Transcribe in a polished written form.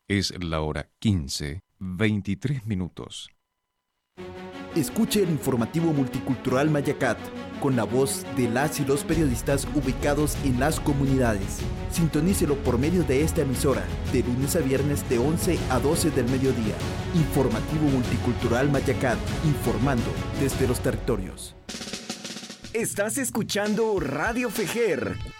Es la hora 15:23. Escuche el informativo multicultural Mayacat, con la voz de las y los periodistas ubicados en las comunidades. Sintonícelo por medio de esta emisora, de lunes a viernes de 11 a 12 del mediodía. Informativo multicultural Mayacat, informando desde los territorios. Estás escuchando Radio Fejer